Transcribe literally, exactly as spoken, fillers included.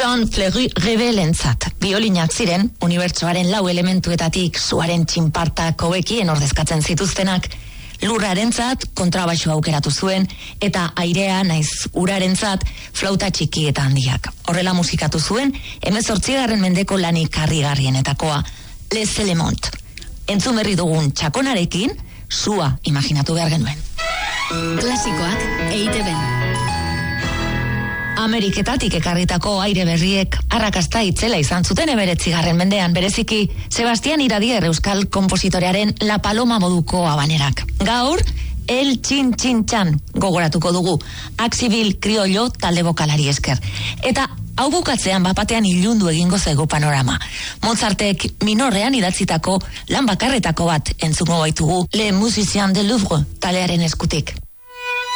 Jean Fleury Revelentzat. Biolinak ziren, unibertsoaren lau elementuetatik suaren txinpartak hobekien ordezkatzen zituztenak. Lurrarentzat kontrabaxu aukeratu zuen, eta airea naiz urarentzat flauta txiki eta handiak. Horrela musikatu zuen, hemezortzigarren mendeko lanik harrigarrienetakoa, Les Elements. Entzun berri dugun txakonarekin, sua imaginatu behar genuen. Klasikoak E I T B. Ameriketatik ekarritako aire berriek arrakasta itzela izan zuten emeretzigarren mendean, bereziki Sebastian Iradier euskal konpositorearen La Paloma moduko abanerak. Gaur, El Txin Txin Txan gogoratuko dugu, Axibil Kriollo talde bokalari esker. Eta hau bukatzean bapatean ilundu egingo zego panorama. Mozartek minorrean idatzitako lan bakarretako bat entzungo baitugu Le Musicien de Louvre talearen eskutik.